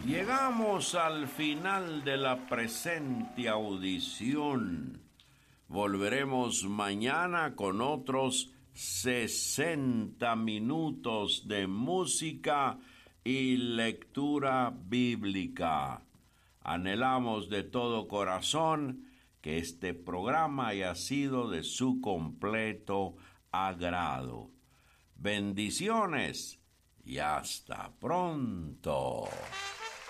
Llegamos al final de la presente audición. Volveremos mañana con otros 60 minutos de música y lectura bíblica. Anhelamos de todo corazón que este programa haya sido de su completo agrado. Bendiciones y hasta pronto.